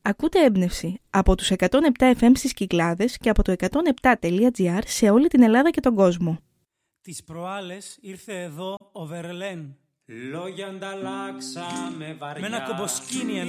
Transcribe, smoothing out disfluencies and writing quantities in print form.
Ακούτε έμπνευση από τους 107 FM στις Κυκλάδες και από το 107.gr σε όλη την Ελλάδα και τον κόσμο. Τις προάλλες ήρθε εδώ ο Βερλέν. Λόγια ανταλλάξαμε βαριά. Με ένα κομποσκίνι